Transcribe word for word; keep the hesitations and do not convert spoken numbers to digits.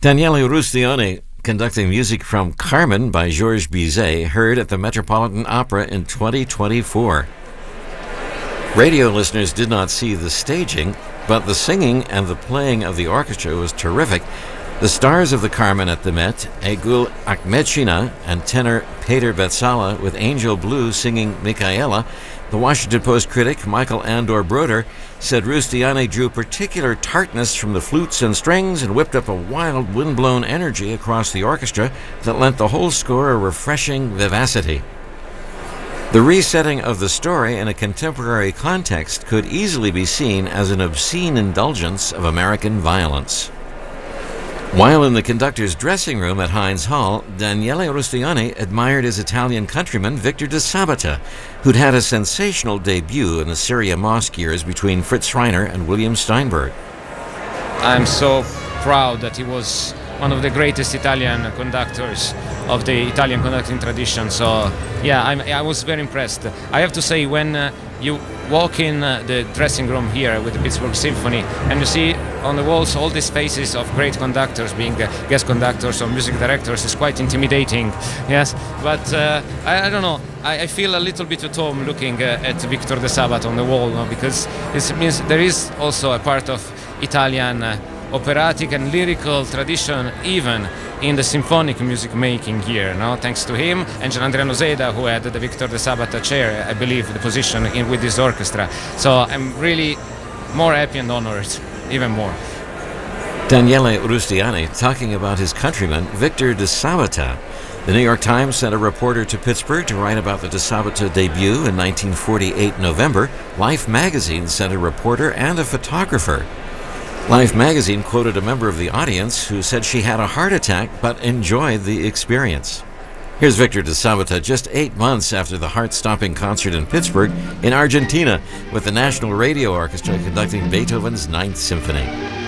Daniele Rustiani conducting music from Carmen by Georges Bizet, heard at the Metropolitan Opera in twenty twenty-four. Radio listeners did not see the staging, but the singing and the playing of the orchestra was terrific. The stars of the Carmen at the Met, Egul Ahmedshina and tenor Peter Betsala, with Angel Blue singing Micaela. The Washington Post critic Michael Andor Broder said Rustiani drew particular tartness from the flutes and strings and whipped up a wild, wind-blown energy across the orchestra that lent the whole score a refreshing vivacity. The resetting of the story in a contemporary context could easily be seen as an obscene indulgence of American violence. While in the conductor's dressing room at Heinz Hall, Daniele Rustiani admired his Italian countryman Victor de Sabata, who'd had a sensational debut in the Syria Mosque years between Fritz Reiner and William Steinberg. I'm so proud that he was one of the greatest Italian conductors of the Italian conducting tradition. So, yeah, I'm, I was very impressed. I have to say, when uh, you walk in uh, the dressing room here with the Pittsburgh Symphony and you see on the walls all these faces of great conductors being uh, guest conductors or music directors, is quite intimidating. Yes, but uh, I, I don't know. I, I feel a little bit at home looking uh, at Victor de Sabat on the wall, no? Because it means there is also a part of Italian uh, operatic and lyrical tradition even in the symphonic music making here, no? Thanks to him and Gianandrea Noseda, who had the Victor de Sabata chair, I believe, the position in with this orchestra. So I'm really more happy and honored, even more. Daniele Rustiani talking about his countryman Victor de Sabata. The New York Times sent a reporter to Pittsburgh to write about the de Sabata debut in nineteen forty-eight November. Life magazine sent a reporter and a photographer. Life magazine quoted a member of the audience who said she had a heart attack but enjoyed the experience. Here's Victor de Sabata just eight months after the heart-stopping concert in Pittsburgh in Argentina with the National Radio Orchestra conducting Beethoven's Ninth Symphony.